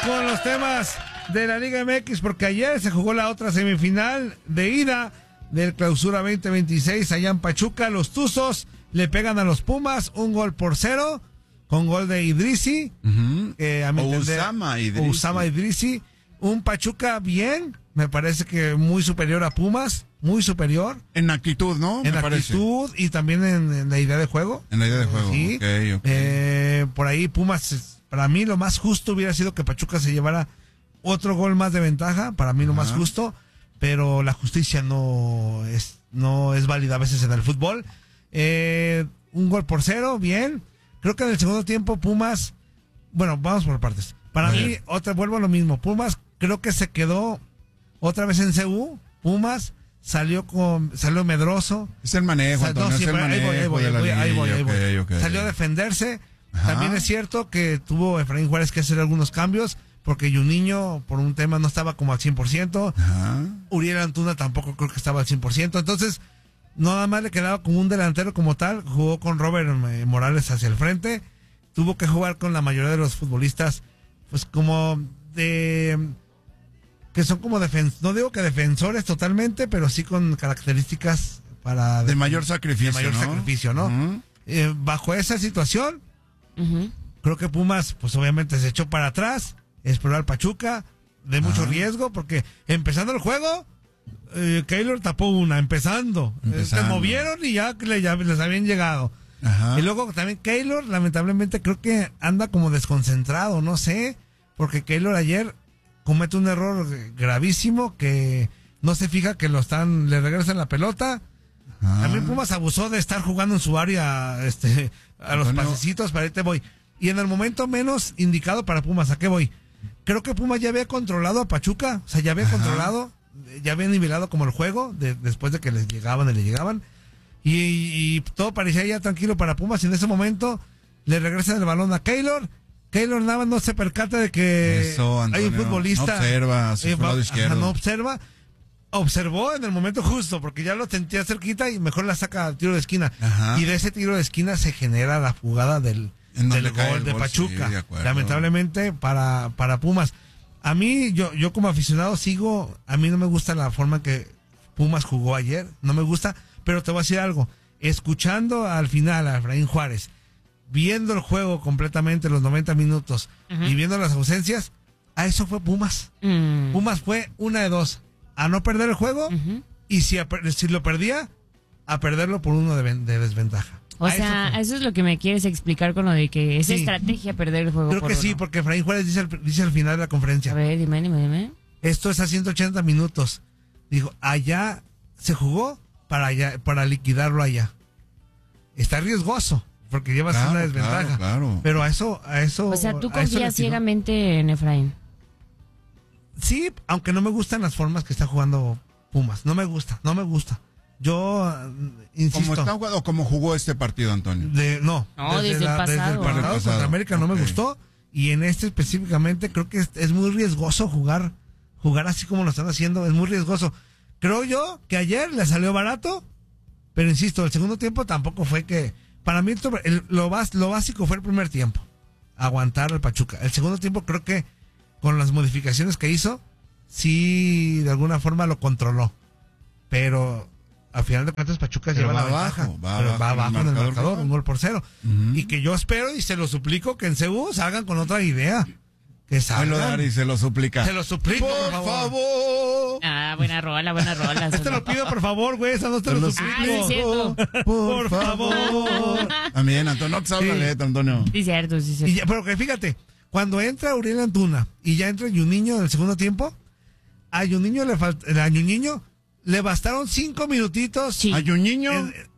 con los temas de la Liga MX, porque ayer se jugó la otra semifinal de ida del Clausura 2026 allá en Pachuca. Los Tuzos le pegan a los Pumas 1-0 con gol de Idrissi. A mi entender, Usama Idrissi. Un Pachuca bien, me parece que muy superior a Pumas, muy superior. En actitud, ¿no? En actitud y también en la idea de juego. En la idea de juego, sí. Okay. Por ahí Pumas, para mí lo más justo hubiera sido que Pachuca se llevara otro gol más de ventaja, para mí lo más justo, pero la justicia no es válida a veces en el fútbol. 1-0, bien. Creo que en el segundo tiempo Pumas, bueno, vamos por partes. Para mí, vuelvo a lo mismo. Pumas creo que se quedó otra vez en CU. Pumas salió medroso. Es el manejo, Antonio, es el manejo. Ahí voy. Okay. Salió a defenderse. Ajá. También es cierto que tuvo Efraín Juárez que hacer algunos cambios, porque Juninho, por un tema, no estaba como al 100%. Ajá. Uriel Antuna tampoco creo que estaba al 100%. Entonces, nada más le quedaba como un delantero como tal. Jugó con Robert Morales hacia el frente. Tuvo que jugar con la mayoría de los futbolistas, pues como que son como no digo que defensores totalmente, pero sí con características de mayor sacrificio, ¿no? Bajo esa situación, creo que Pumas, pues obviamente se echó para atrás, exploró al Pachuca, de mucho riesgo, porque empezando el juego, Keylor tapó una, empezando. Se movieron y ya les habían llegado. Ajá. Y luego también Keylor, lamentablemente, creo que anda como desconcentrado, no sé, porque Keylor ayer comete un error gravísimo que no se fija que le regresan la pelota. También Pumas abusó de estar jugando en su área, a los pasecitos, para ahí te voy. Y en el momento menos indicado para Pumas, ¿a qué voy? Creo que Pumas ya había controlado a Pachuca, o sea, ya había controlado, ya había nivelado como el juego, después de que les llegaban. Y todo parecía ya tranquilo para Pumas, y en ese momento le regresan el balón a Keylor. Keylor nada más no se percata de que hay un futbolista. No observa a su lado izquierdo. No observa. Observó en el momento justo, porque ya lo sentía cerquita y mejor la saca al tiro de esquina. Ajá. Y de ese tiro de esquina se genera la jugada del gol de Pachuca. Sí, lamentablemente para Pumas. A mí, yo como aficionado a mí no me gusta la forma que Pumas jugó ayer. No me gusta, pero te voy a decir algo. Escuchando al final a Efraín Juárez, viendo el juego completamente, los 90 minutos, y viendo las ausencias, a eso fue Pumas. Pumas fue una de dos: a no perder el juego, y si lo perdía, a perderlo por uno de desventaja. O sea, eso es lo que me quieres explicar con lo de que es estrategia perder el juego. Creo que sí, porque Efraín Juárez dice al final de la conferencia. A ver, dime. Esto es a 180 minutos. Dijo, allá se jugó para liquidarlo allá. Está riesgoso, porque llevas una desventaja. Claro. Pero a eso. O sea, tú confías ciegamente en Efraín. Sí, aunque no me gustan las formas que está jugando Pumas. No me gusta. Yo insisto. ¿Cómo está jugando o cómo jugó este partido, Antonio? Desde el pasado. Desde el pasado contra América no me gustó. Y en este específicamente creo que es muy riesgoso jugar así como lo están haciendo. Es muy riesgoso. Creo yo que ayer le salió barato, pero insisto, el segundo tiempo tampoco fue que... Para mí lo básico fue el primer tiempo, aguantar al Pachuca. El segundo tiempo creo que con las modificaciones que hizo, sí de alguna forma lo controló. Pero al final de cuentas Pachuca lleva la ventaja. Va abajo en el marcador, 1-0. Y que yo espero y se lo suplico que en CU salgan con otra idea. Que salgan. Y se lo suplica. Se lo suplico, por favor. Buena rola. Te lo pido, por favor, güey. Esa no te lo suplico. Por favor. También, Antonio, no te sabes la letra, Antonio. Sí, cierto. Pero que fíjate, cuando entra Uriel Antuna y ya entra Juninho en el segundo tiempo, a Juninho le bastaron 5 minutitos. Sí. A Juninho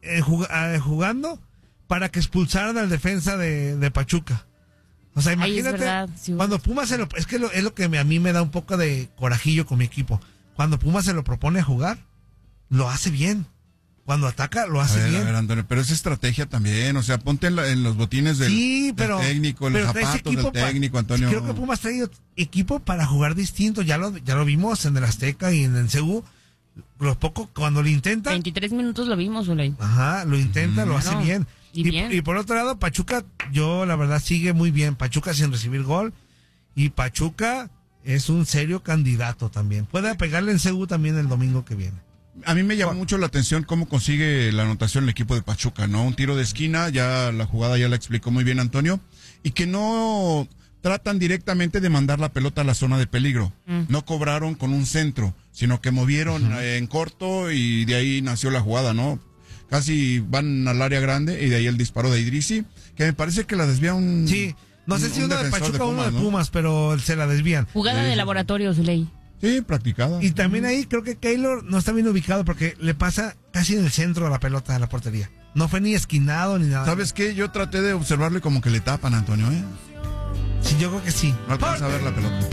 jugando para que expulsaran al defensa de Pachuca. O sea, imagínate, cuando Pumas es que es lo que a mí me da un poco de corajillo con mi equipo. Cuando Pumas se lo propone a jugar, lo hace bien. Cuando ataca, lo hace bien. A ver, Antonio, pero es estrategia también. O sea, ponte en los botines del técnico, en los zapatos del técnico, Antonio. Creo que Pumas trae equipo para jugar distinto. Ya lo vimos en el Azteca y en el CU. Cuando lo intenta... 23 minutos lo vimos, Ulay. Ajá, lo intenta, lo hace bien. Y por otro lado, Pachuca, la verdad, sigue muy bien. Pachuca sin recibir gol. Y Pachuca es un serio candidato también. Puede pegarle en CU también el domingo que viene. A mí me llama mucho la atención cómo consigue la anotación el equipo de Pachuca, ¿no? Un tiro de esquina, ya la jugada ya la explicó muy bien Antonio, y que no tratan directamente de mandar la pelota a la zona de peligro. No cobraron con un centro, sino que movieron en corto y de ahí nació la jugada, ¿no? Casi van al área grande y de ahí el disparo de Idrissi, que me parece que la desvía un... Sí, no sé si uno de Pachuca o uno de Pumas, pero se la desvían. Jugada de laboratorio, Zuley. Sí, practicada. Y también ahí creo que Keylor no está bien ubicado porque le pasa casi en el centro de la pelota de la portería. No fue ni esquinado ni nada. ¿Sabes qué? Yo traté de observarlo y como que le tapan a Antonio, ¿eh? Sí, yo creo que sí. No alcanza a ver la pelota.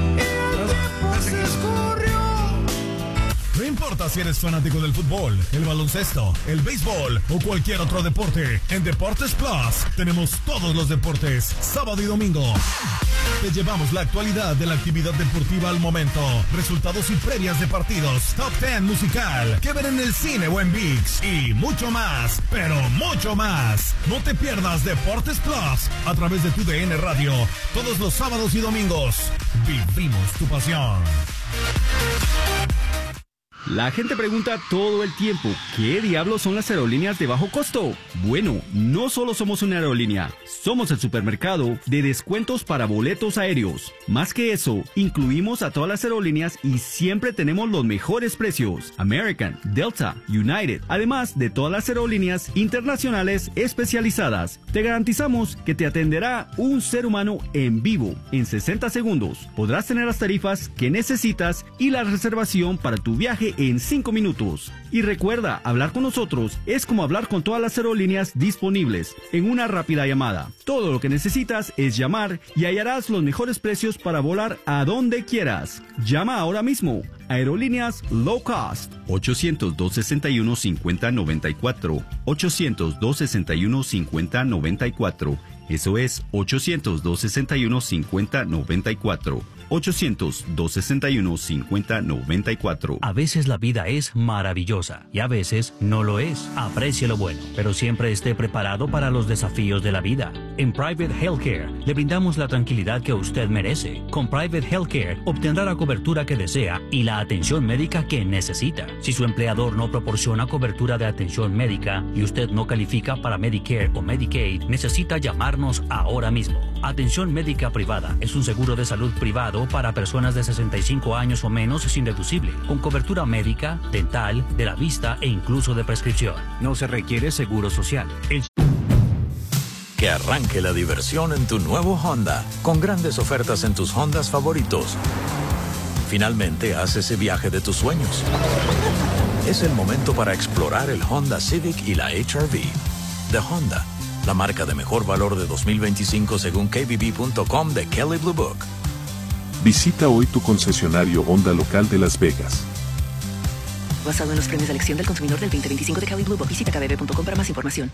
No importa si eres fanático del fútbol, el baloncesto, el béisbol o cualquier otro deporte, en Deportes Plus tenemos todos los deportes, sábado y domingo. Te llevamos la actualidad de la actividad deportiva al momento, resultados y previas de partidos, top 10 musical, que ver en el cine o en ViX y mucho más, pero mucho más. No te pierdas Deportes Plus a través de tu DN Radio, todos los sábados y domingos. Vivimos tu pasión. La gente pregunta todo el tiempo, ¿qué diablos son las aerolíneas de bajo costo? Bueno, no solo somos una aerolínea, somos el supermercado de descuentos para boletos aéreos. Más que eso, incluimos a todas las aerolíneas y siempre tenemos los mejores precios. American, Delta, United, además de todas las aerolíneas internacionales especializadas. Te garantizamos que te atenderá un ser humano en vivo. En 60 segundos podrás tener las tarifas que necesitas y la reservación para tu viaje en 5 minutos. Y recuerda, hablar con nosotros es como hablar con todas las aerolíneas disponibles en una rápida llamada. Todo lo que necesitas es llamar y hallarás los mejores precios para volar a donde quieras. Llama ahora mismo. Aerolíneas Low Cost. 800-261-5094. 800-261-5094. Eso es 800-261-5094. 800-261-5094. A veces la vida es maravillosa y a veces no lo es. Aprecie lo bueno, pero siempre esté preparado para los desafíos de la vida. En Private Healthcare le brindamos la tranquilidad que usted merece. Con Private Healthcare obtendrá la cobertura que desea y la atención médica que necesita. Si su empleador no proporciona cobertura de atención médica y usted no califica para Medicare o Medicaid, necesita llamarnos ahora mismo. Atención médica privada es un seguro de salud privado para personas de 65 años o menos sin deducible, con cobertura médica, dental, de la vista e incluso de prescripción. No se requiere seguro social. Que arranque la diversión en tu nuevo Honda, con grandes ofertas en tus Hondas favoritos. Finalmente haz ese viaje de tus sueños. Es el momento para explorar el Honda Civic y la HR-V. De Honda, la marca de mejor valor de 2025 según KBB.com de Kelley Blue Book. Visita hoy tu concesionario Honda local de Las Vegas. Basado en los premios de elección del consumidor del 2025 de Kelley Blue Book. Visita kbb.com para más información.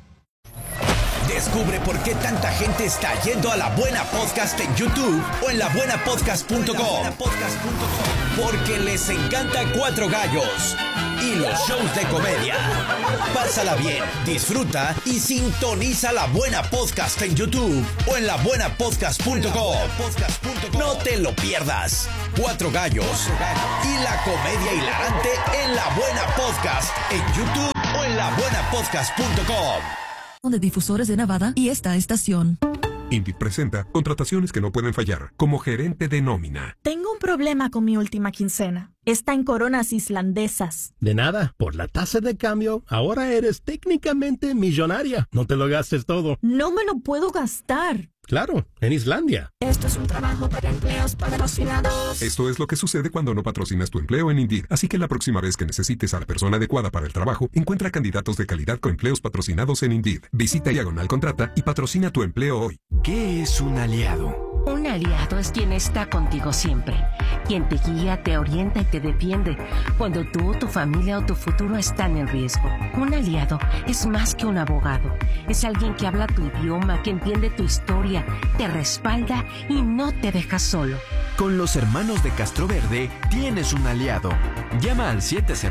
Descubre por qué tanta gente está yendo a La Buena Podcast en YouTube o en labuenapodcast.com. Porque les encanta Cuatro Gallos y los shows de comedia. Pásala bien, disfruta y sintoniza La Buena Podcast en YouTube o en labuenapodcast.com. No te lo pierdas. Cuatro Gallos y la comedia hilarante en La Buena Podcast en YouTube o en labuenapodcast.com. De Difusores de Nevada y esta estación. Indeed presenta contrataciones que no pueden fallar, como gerente de nómina. Tengo un problema con mi última quincena. Está en coronas islandesas. De nada, por la tasa de cambio, ahora eres técnicamente millonaria. No te lo gastes todo. No me lo puedo gastar. Claro, en Islandia. Esto es un trabajo para empleos patrocinados. Esto es lo que sucede cuando no patrocinas tu empleo en Indeed. Así que la próxima vez que necesites a la persona adecuada para el trabajo, encuentra candidatos de calidad con empleos patrocinados en Indeed. Visita Diagonal Contrata y patrocina tu empleo hoy. ¿Qué es un aliado? Un aliado es quien está contigo siempre, quien te guía, te orienta y te defiende cuando tú, tu familia o tu futuro están en riesgo. Un aliado es más que un abogado, es alguien que habla tu idioma, que entiende tu historia, te respalda y no te deja solo. Con los hermanos de Castroverde tienes un aliado. Llama al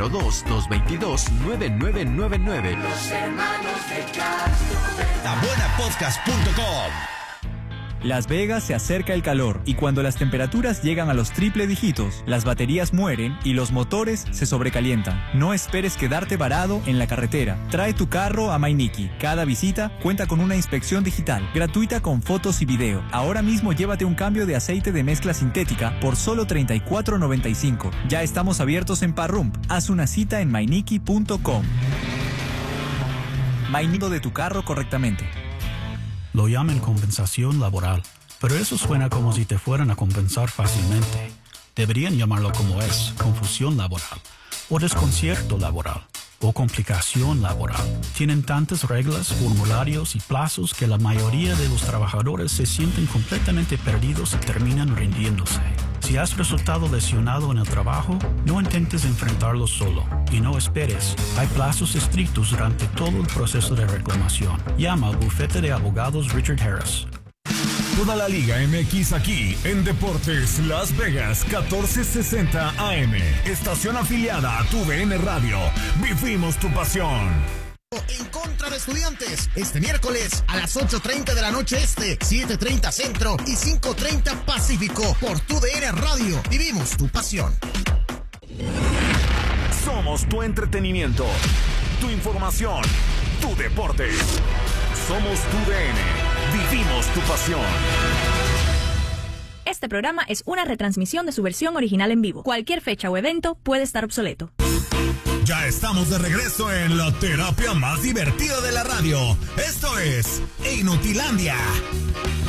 702-222-9999. Los hermanos de Castroverde. Labuenapodcast.com. Las Vegas se acerca el calor y cuando las temperaturas llegan a los triple dígitos, las baterías mueren y los motores se sobrecalientan. No esperes quedarte varado en la carretera. Trae tu carro a Mainiki. Cada visita cuenta con una inspección digital, gratuita con fotos y video. Ahora mismo llévate un cambio de aceite de mezcla sintética por solo $34.95. Ya estamos abiertos en Parrump. Haz una cita en mainiki.com. Mainido de tu carro correctamente. Lo llaman compensación laboral, pero eso suena como si te fueran a compensar fácilmente. Deberían llamarlo como es, confusión laboral, o desconcierto laboral, o complicación laboral. Tienen tantas reglas, formularios y plazos que la mayoría de los trabajadores se sienten completamente perdidos y terminan rindiéndose. Si has resultado lesionado en el trabajo, no intentes enfrentarlo solo y no esperes. Hay plazos estrictos durante todo el proceso de reclamación. Llama al bufete de abogados Richard Harris. Toda la Liga MX aquí en Deportes Las Vegas 1460 AM. Estación afiliada a TUDN Radio. Vivimos tu pasión. En contra de Estudiantes, este miércoles a las 8:30 de la noche este, 7:30 Centro y 5:30 Pacífico por TUDN Radio. Vivimos tu pasión. Somos tu entretenimiento, tu información, tu deporte. Somos TUDN. Vivimos tu pasión. Este programa es una retransmisión de su versión original en vivo. Cualquier fecha o evento puede estar obsoleto. Ya estamos de regreso en la terapia más divertida de la radio. Esto es Inutilandia.